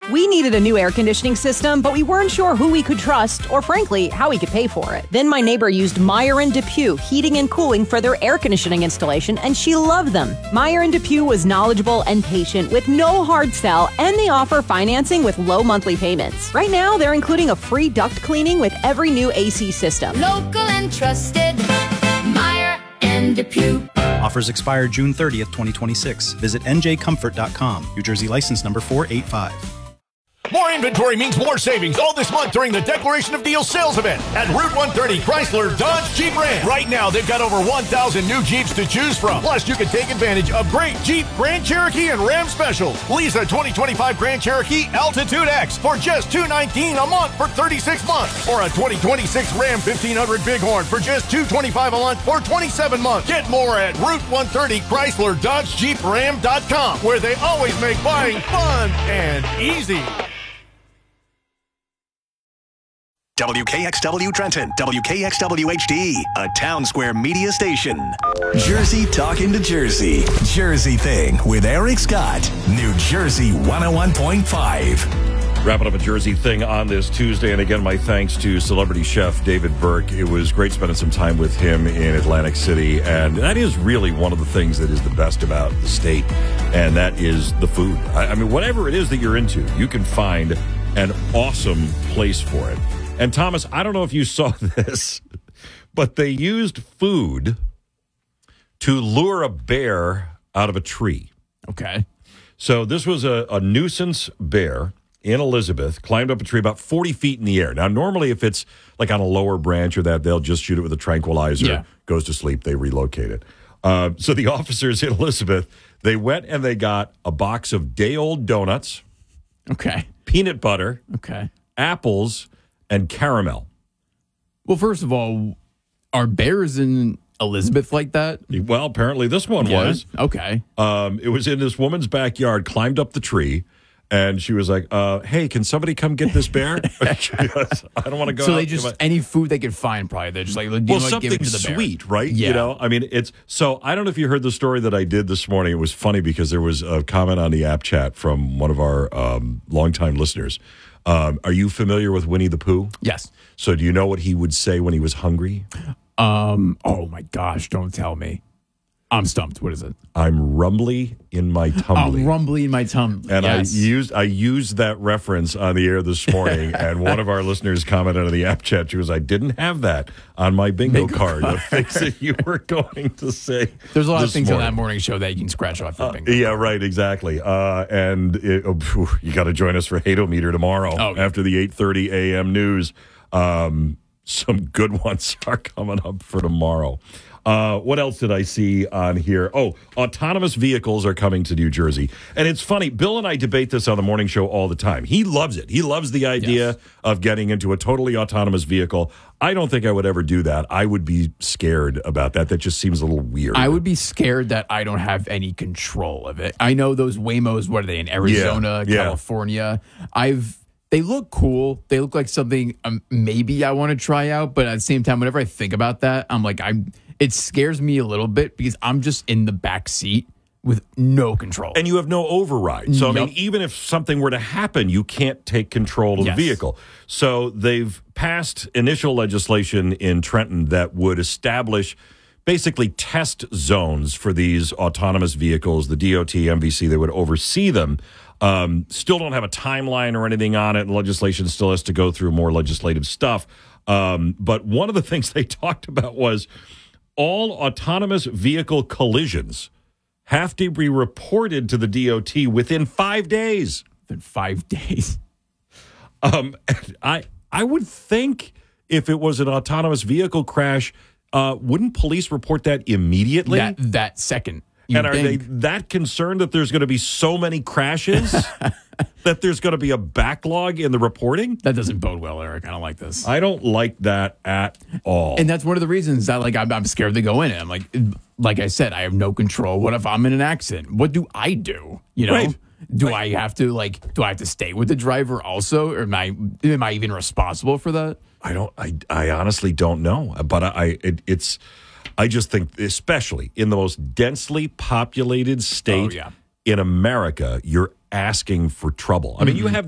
We needed a new air conditioning system, but we weren't sure who we could trust or, frankly, how we could pay for it. Then my neighbor used Meyer & DePuy Heating and Cooling for their air conditioning installation, and she loved them. Meyer & DePuy was knowledgeable and patient with no hard sell, and they offer financing with low monthly payments. Right now, they're including a free duct cleaning with every new AC system. Local and trusted, Meyer & DePuy. Offers expire June 30th, 2026. Visit njcomfort.com. New Jersey license number 485. More inventory means more savings all this month during the Declaration of Deals sales event at Route 130 Chrysler Dodge Jeep Ram. Right now, they've got over 1,000 new Jeeps to choose from. Plus, you can take advantage of great Jeep, Grand Cherokee, and Ram specials. Lease a 2025 Grand Cherokee Altitude X for just $219 a month for 36 months. Or a 2026 Ram 1500 Bighorn for just $225 a month for 27 months. Get more at Route 130 Chrysler Dodge Jeep Ram.com, where they always make buying fun and easy. WKXW Trenton, WKXW HD, a Town Square media station. Jersey talking to Jersey. Jersey Thing with Eric Scott, New Jersey 101.5. Wrapping up a Jersey Thing on this Tuesday. And again, my thanks to celebrity chef David Burke. It was great spending some time with him in Atlantic City. And that is really one of the things that is the best about the state. And that is the food. I mean, whatever it is that you're into, you can find an awesome place for it. And Thomas, I don't know if you saw this, but they used food to lure a bear out of a tree. Okay. So this was a nuisance bear in Elizabeth, climbed up a tree about 40 feet in the air. Now, normally if it's like on a lower branch or that, they'll just shoot it with a tranquilizer, goes to sleep, they relocate it. So the officers in Elizabeth, they went and they got a box of day-old donuts. Okay. Peanut butter. Okay. Apples. And caramel. Well, first of all, are bears in Elizabeth like that? Well, apparently this one was. Okay. It was in this woman's backyard, climbed up the tree, and she was like, hey, can somebody come get this bear? I don't want to go So out. they just, any food they could find, probably. They're just like, something give it to the bear. sweet, right? Yeah. You know, I mean, it's, so I don't know if you heard the story that I did this morning. It was funny because there was a comment on the app chat from one of our longtime listeners. Are you familiar with Winnie the Pooh? Yes. So do you know what he would say when he was hungry? Oh my gosh, don't tell me. I'm stumped. What is it? I'm rumbly in my tumbly. I'm rumbly in my tum. And yes. I used that reference on the air this morning, and one of our listeners commented on the app chat. She was, I didn't have that on my bingo card of things that you were going to say. There's a lot of things on that morning show that you can scratch off your bingo. Yeah, right, exactly. And you got to join us for Hate-O-Meter tomorrow after the 8:30 a.m. news. Some good ones are coming up for tomorrow. What else did I see on here? Oh, autonomous vehicles are coming to New Jersey. And it's funny, Bill and I debate this on the morning show all the time. He loves it. He loves the idea of getting into a totally autonomous vehicle. I don't think I would ever do that. I would be scared about that. That just seems a little weird. I would be scared that I don't have any control of it. I know those Waymos, what are they, in Arizona, California? They look cool. They look like something maybe I want to try out. But at the same time, whenever I think about that, I'm like, it scares me a little bit because I'm just in the back seat with no control. And you have no override. So, I mean, even if something were to happen, you can't take control of the vehicle. So they've passed initial legislation in Trenton that would establish basically test zones for these autonomous vehicles. The DOT, MVC, they would oversee them. Still don't have a timeline or anything on it. And legislation still has to go through more legislative stuff. But one of the things they talked about was all autonomous vehicle collisions have to be reported to the DOT within 5 days. Within 5 days. I would think if it was an autonomous vehicle crash, wouldn't police report that immediately? That second. And are they that concerned that there's going to be so many crashes that there's going to be a backlog in the reporting? That doesn't bode well, Eric. I don't like this. I don't like that at all. And that's one of the reasons that I'm scared to go in it. I'm like I said, I have no control. What if I'm in an accident? What do I do? You know? Right. Do I have to stay with the driver also? Or am I even responsible for that? I honestly don't know. But I just think, especially in the most densely populated state in America, you're asking for trouble. I mean, you have